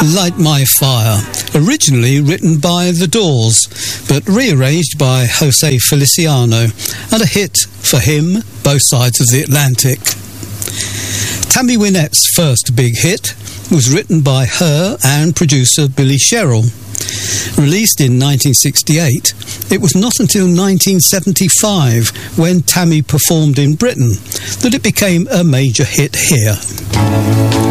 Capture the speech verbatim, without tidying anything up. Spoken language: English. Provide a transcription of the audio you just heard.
Light My Fire, originally written by The Doors, but rearranged by Jose Feliciano, and a hit for him both sides of the Atlantic. Tammy Wynette's first big hit was written by her and producer Billy Sherrill. Released in nineteen sixty-eight, it was not until nineteen seventy-five, when Tammy performed in Britain, that it became a major hit here.